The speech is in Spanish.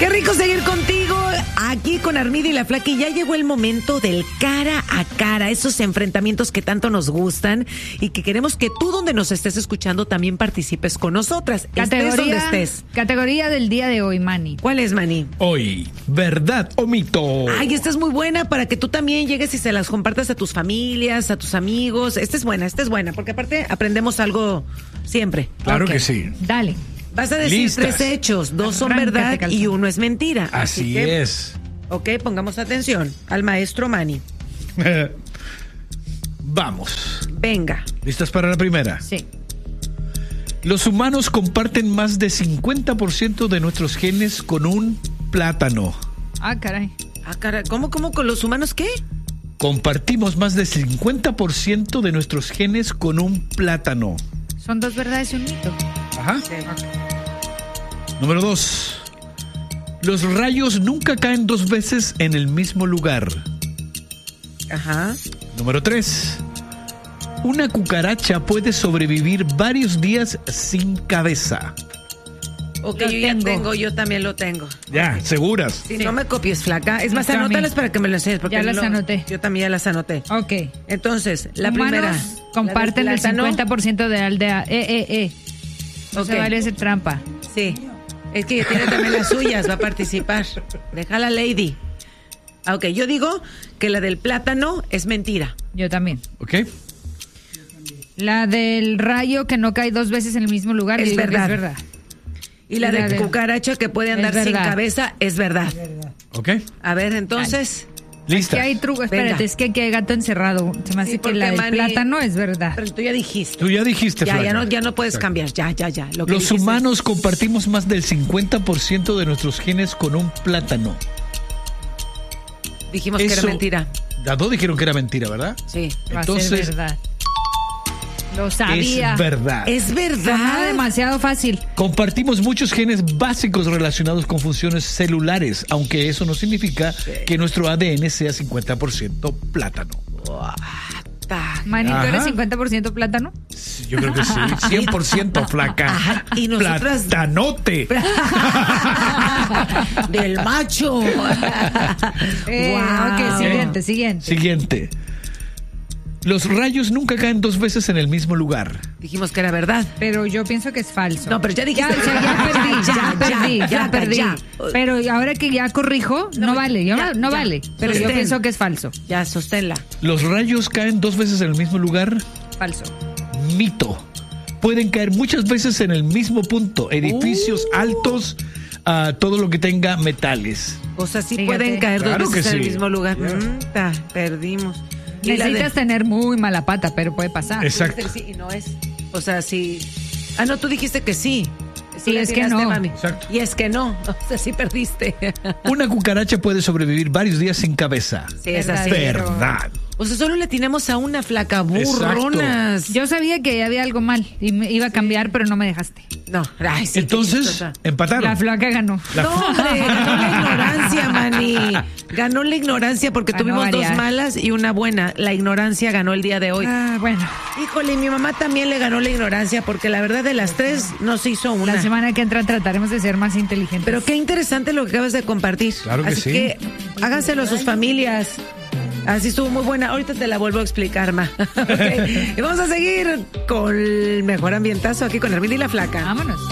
Qué rico seguir contigo aquí con Armida y la Flaca. Y ya llegó el momento del cara a cara, esos enfrentamientos que tanto nos gustan y que queremos que tú, donde nos estés escuchando, también participes con nosotras. Estés donde estés. Categoría del día de hoy, Manny. ¿Cuál es, Manny? Hoy, ¿verdad o mito? Ay, esta es muy buena para que tú también llegues y se las compartas a tus familias, a tus amigos. Esta es buena, porque aparte aprendemos algo siempre. Claro Ok. que sí. Dale. Vas a decir Listas. 3 hechos, 2 son Arráncate, verdad calzón. y 1 es mentira. Así que, es. Ok, pongamos atención al maestro Manny. Vamos. Venga. ¿Listas para la primera? Sí. Los humanos comparten más de 50% de nuestros genes con un plátano. Ah, caray. Ah, cara, ¿cómo con los humanos qué? Compartimos más de 50% de nuestros genes con un plátano. Son 2 verdades y un mito. Ajá. Número 2. Los rayos nunca caen 2 veces en el mismo lugar. Ajá. Número 3. Una cucaracha puede sobrevivir varios días sin cabeza. Ok, Lo yo ya tengo. tengo, yo también lo tengo. Ya, seguras. Si no me copies, Flaca. Es más, Yo también. anótalas para que me lo enseñes. Porque Ya las no- anoté. Yo también ya las anoté. Ok. Entonces, la Humanos primera. comparten la el del plátano. 50% de aldea. No Ok. se vale hacer trampa. Sí. Es que ella tiene también las suyas, va a participar. Déjala, Lady. Ah, ok, yo digo que la del plátano es mentira. Yo también. ¿Ok? La del rayo que no cae 2 veces en el mismo lugar. Es yo digo que verdad. es verdad. Y la de cucaracha que puede andar sin verdad. cabeza es verdad. ¿Ok? A ver, entonces. ¿Listas? Que hay truco. Espérate, Venga. es que aquí hay gato encerrado. Se me hace Sí, que porque la del Manny- plátano es verdad. Pero tú ya dijiste. Tú ya dijiste, Ya Flaca. no puedes cambiar. Ya. Lo que Los dijiste humanos compartimos más del 50% de nuestros genes con un plátano. dijimos que era Eso- mentira. Las dos dijeron que era mentira, ¿verdad? Sí. Va a ser Entonces, verdad. Lo sabía. es verdad. Es Sonaba verdad. demasiado fácil. Compartimos muchos genes básicos relacionados con funciones celulares, aunque eso no significa que nuestro ADN sea 50% plátano. Manny, ¿tú Ajá. eres 50% plátano? Sí, yo creo que sí, 100% Flaca. Ajá, y nosotras- Platanote. Del macho. Guau. Ok, siguiente. Siguiente. Los rayos nunca caen 2 veces en el mismo lugar. Dijimos que era verdad. Pero yo pienso que es falso. No, pero ya dijiste. Ya perdí. Ya. Pero ahora que ya corrijo, no vale. No vale. Pero yo Sostén. pienso que es falso. Ya, sosténla. Los rayos caen 2 veces en el mismo lugar. Falso. Mito. Pueden caer muchas veces en el mismo punto. Edificios altos, todo lo que tenga metales. O sea, sí Fíjate. pueden caer Claro 2 veces que en el sí. mismo lugar. Perdimos. Y la de- Necesitas tener muy mala pata, pero puede pasar. Exacto. Sí, y no es. O sea, sí. Ah, no, tú dijiste que sí. Sí, Tú es que atinaste, no. mami. Exacto. Y es que no. O sea, sí perdiste. Una cucaracha puede sobrevivir varios días sin cabeza. Sí, es así. Verdadero. Verdad. O sea, solo le tenemos a una flaca, burronas. Yo sabía que había algo mal y me iba a cambiar, pero no me dejaste. No, ay, sí. Entonces, chistosa. empataron. La flaca ganó. La- No, hombre, ganó la ignorancia, Manny. Ganó la ignorancia porque Ganó tuvimos 2 varias. malas y una buena. La ignorancia ganó el día de hoy. Ah, bueno. Híjole, y mi mamá también le ganó la ignorancia porque la verdad de las 3 no se hizo una. La semana que entra trataremos de ser más inteligentes. Pero qué interesante lo que acabas de compartir. Claro que Así sí. que háganselo a sus familias. Así estuvo muy buena. Ahorita te la vuelvo a explicar, ma. Ok. Y vamos a seguir con el mejor ambientazo aquí con Armida y la Flaca. Vámonos.